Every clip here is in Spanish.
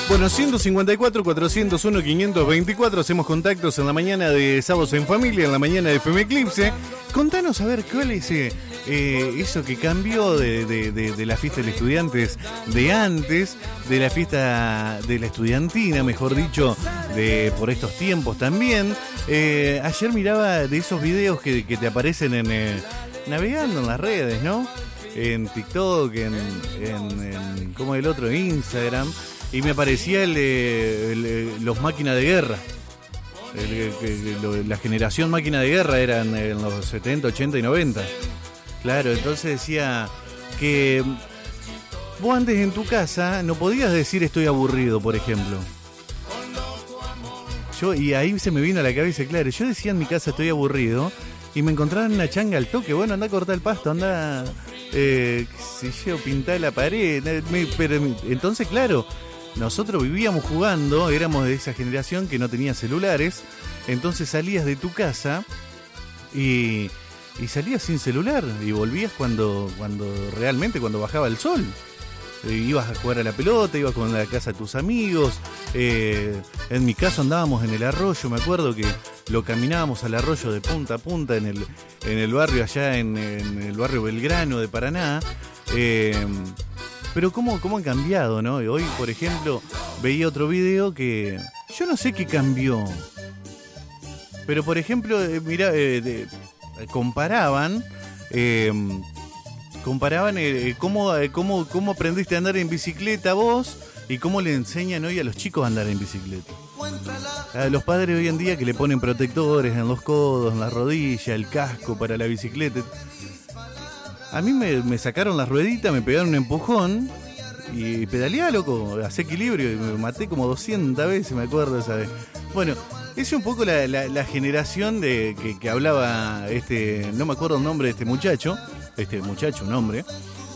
Bueno, 154, 401, 524, hacemos contactos en la mañana de Sábados en Familia, en la mañana de FM Eclipse. Contanos a ver cuál es eso que cambió de la fiesta de los estudiantes de antes, de la fiesta de la estudiantina, mejor dicho, por estos tiempos también. Ayer miraba de esos videos que te aparecen navegando en las redes, ¿no? En TikTok, en ¿cómo es el otro? Instagram. Y me aparecía los máquinas de guerra. La generación máquina de guerra eran en los 70, 80 y 90. Claro, entonces decía que vos antes en tu casa no podías decir estoy aburrido, por ejemplo. Y ahí se me vino a la cabeza, claro, yo decía en mi casa estoy aburrido y me encontraban una changa al toque. Bueno, anda a cortar el pasto, anda, qué sé yo, pintar la pared. Pero entonces, claro, nosotros vivíamos jugando, éramos de esa generación que no tenía celulares, entonces salías de tu casa y salías sin celular y volvías cuando bajaba el sol. Ibas a jugar a la pelota, ibas con la casa de tus amigos. En mi caso andábamos en el arroyo, me acuerdo que lo caminábamos al arroyo de punta a punta en el barrio allá, en el barrio Belgrano de Paraná. Pero cómo han cambiado, ¿no? Hoy, por ejemplo, veía otro video que yo no sé qué cambió. Pero, por ejemplo, mirá, comparaban cómo aprendiste a andar en bicicleta vos y cómo le enseñan hoy a los chicos a andar en bicicleta. A los padres hoy en día que le ponen protectores en los codos, en las rodillas, el casco para la bicicleta. A mí me sacaron las rueditas, me pegaron un empujón y pedaleaba, loco, hacé equilibrio y me maté como 200 veces, me acuerdo esa vez. Bueno, es un poco la generación que hablaba no me acuerdo el nombre de este muchacho, un hombre,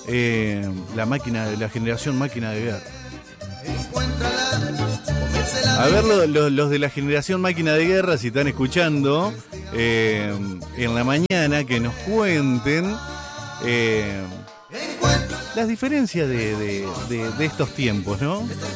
la generación máquina de guerra. A ver los de la generación máquina de guerra, si están escuchando en la mañana, que nos cuenten las diferencias de estos tiempos, ¿no?